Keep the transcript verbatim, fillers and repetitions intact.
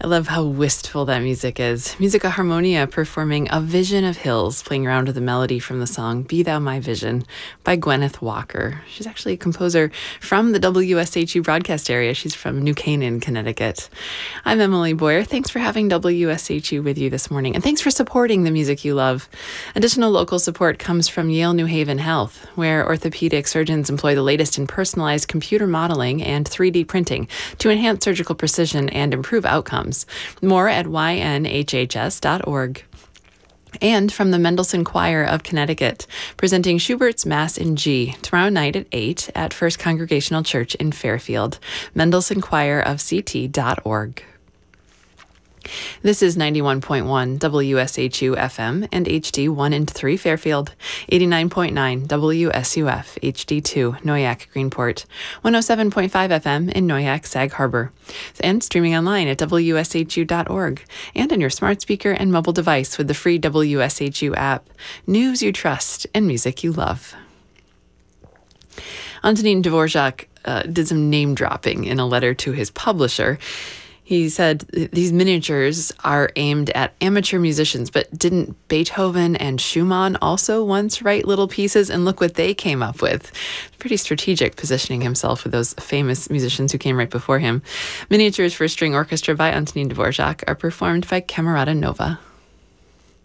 I love how wistful that music is. Musica Harmonia performing A Vision of Hills, playing around with the melody from the song Be Thou My Vision by Gwyneth Walker. She's actually a composer from the W S H U broadcast area. She's from New Canaan, Connecticut. I'm Emily Boyer. Thanks for having W S H U with you this morning, and thanks for supporting the music you love. Additional local support comes from Yale New Haven Health, where orthopedic surgeons employ the latest in personalized computer modeling and three D printing to enhance surgical precision and improve outcomes. More at y n h h s dot org. And from the Mendelssohn Choir of Connecticut, presenting Schubert's Mass in G tomorrow night at eight at First Congregational Church in Fairfield. Mendelssohn Choir of C T dot org. This is ninety-one point one W S H U F M and H D one and three Fairfield, eighty-nine point nine W S U F H D two Noyak Greenport, one oh seven point five F M in Noyak Sag Harbor, and streaming online at W S H U dot org and on your smart speaker and mobile device with the free W S H U app. News you trust and music you love. Antonin Dvorak uh, did some name dropping in a letter to his publisher. He said these miniatures are aimed at amateur musicians, but didn't Beethoven and Schumann also once write little pieces? And look what they came up with. Pretty strategic, positioning himself with those famous musicians who came right before him. Miniatures for string orchestra by Antonin Dvorak are performed by Camerata Nova.